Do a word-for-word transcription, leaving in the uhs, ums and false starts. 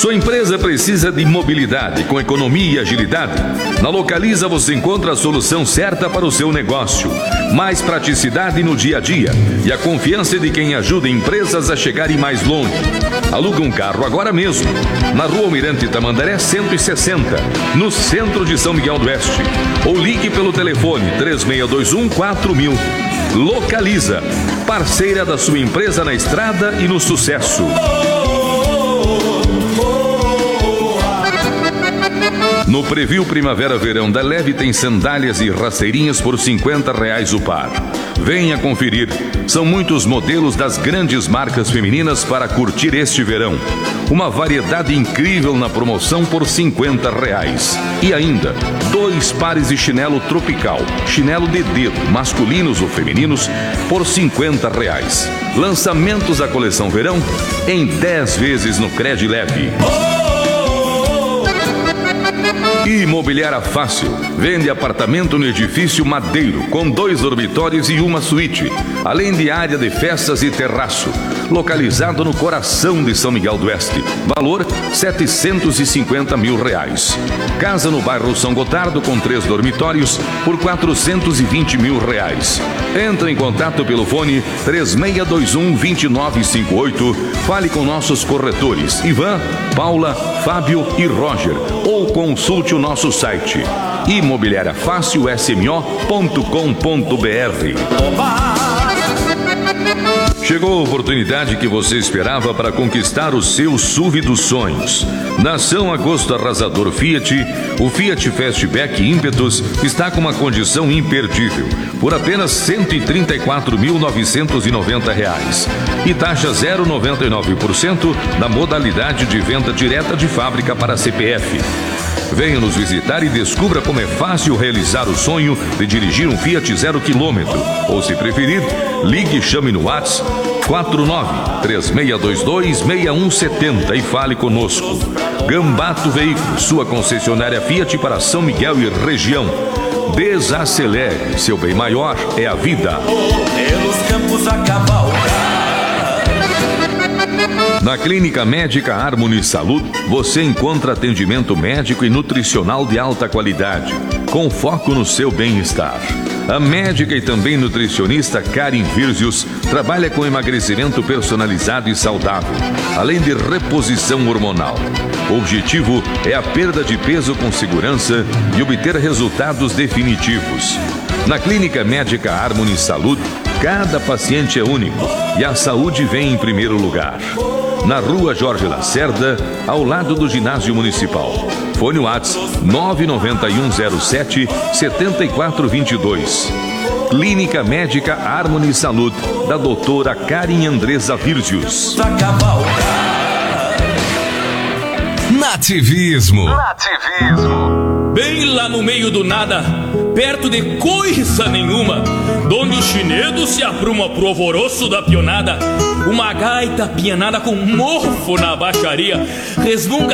Sua empresa precisa de mobilidade com economia e agilidade? Na Localiza você encontra a solução certa para o seu negócio. Mais praticidade no dia a dia e a confiança de quem ajuda empresas a chegarem mais longe. Aluga um carro agora mesmo. Na Rua Almirante Tamandaré cento e sessenta, no centro de São Miguel do Oeste. Ou ligue pelo telefone três seis dois um quatro mil. Localiza, parceira da sua empresa na estrada e no sucesso. No Preview Primavera-Verão da Leve tem sandálias e rasteirinhas por cinquenta reais o par. Venha conferir. São muitos modelos das grandes marcas femininas para curtir este verão. Uma variedade incrível na promoção por cinquenta reais. E ainda, dois pares de chinelo tropical, chinelo de dedo, masculinos ou femininos, por cinquenta reais. Lançamentos da coleção verão em dez vezes no Cred Leve. Imobiliária Fácil. Vende apartamento no edifício Madeiro, com dois dormitórios e uma suíte, além de área de festas e terraço. Localizado no coração de São Miguel do Oeste. Valor setecentos e cinquenta mil reais. Casa no bairro São Gotardo com três dormitórios por quatrocentos e vinte mil reais. Entra em contato pelo fone três seis dois um dois nove cinco oito. Fale com nossos corretores Ivan, Paula, Fábio e Roger. Ou consulte o nosso site imobiliária fácil s m o ponto com ponto b r. Chegou a oportunidade que você esperava para conquistar o seu S U V dos sonhos. Na ação Agosto Arrasador Fiat, o Fiat Fastback Impetus está com uma condição imperdível, por apenas cento e trinta e quatro mil novecentos e noventa reais. E taxa zero vírgula noventa e nove por cento na modalidade de venda direta de fábrica para C P F. Venha nos visitar e descubra como é fácil realizar o sonho de dirigir um Fiat zero quilômetro. Ou, se preferir, ligue e chame no WhatsApp quatro nove três seis dois dois seis um sete zero e fale conosco. Gambato Veículos, sua concessionária Fiat para São Miguel e região. Desacelere, seu bem maior é a vida. Pelos campos a cavalgar. Na Clínica Médica Harmony Saúde, você encontra atendimento médico e nutricional de alta qualidade, com foco no seu bem-estar. A médica e também nutricionista Karen Virzius trabalha com emagrecimento personalizado e saudável, além de reposição hormonal. O objetivo é a perda de peso com segurança e obter resultados definitivos. Na Clínica Médica Harmony Saúde, cada paciente é único e a saúde vem em primeiro lugar. Na Rua Jorge Lacerda, ao lado do Ginásio Municipal. Fone WhatsApp nove nove um zero sete sete quatro dois dois. Clínica Médica Harmony Saúde, da doutora Karen Andresa Virzius. Nativismo. Nativismo. Bem lá no meio do nada, perto de coisa nenhuma, donde o chinedo se apruma pro alvoroço da pionada, uma gaita pianada com mofo na baixaria resmunga